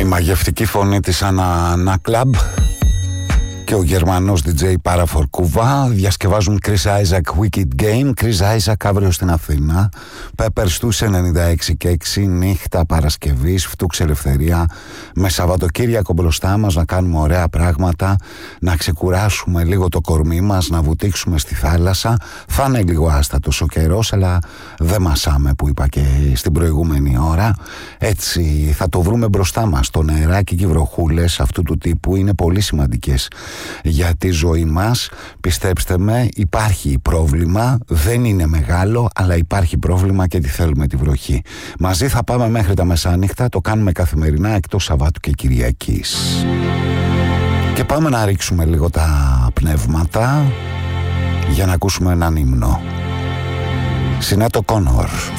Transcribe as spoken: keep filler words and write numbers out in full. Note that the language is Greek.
μαγευτική φωνή της Anna Naklab και ο Γερμανός ντι τζέι Parafor Kuva διασκευάζουν Chris Isaac Wicked Game. Chris Isaac αύριο στην Αθήνα. Pepper στους ενενήντα έξι και έξι, νύχτα Παρασκευής, Φτούξ Ελευθερία, με Σαββατοκύριακο μπροστά μας να κάνουμε ωραία πράγματα, να ξεκουράσουμε λίγο το κορμί μας, να βουτήξουμε στη θάλασσα. Θα είναι λίγο άστατος ο καιρός, αλλά δεν μασάμε, που είπα και στην προηγούμενη ώρα. Έτσι θα το βρούμε μπροστά μας. Το νεράκι και οι βροχούλες αυτού του τύπου είναι πολύ σημαντικές για τη ζωή μας. Πιστέψτε με, υπάρχει πρόβλημα, δεν είναι μεγάλο, αλλά υπάρχει πρόβλημα και τη θέλουμε τη βροχή. Μαζί θα πάμε μέχρι τα μεσάνυχτα, το κάνουμε καθημερινά εκτός Σαββάτου και Κυριακής. Και πάμε να ρίξουμε λίγο τα πνεύματα για να ακούσουμε έναν ύμνο. Σινέτο Κόνορ.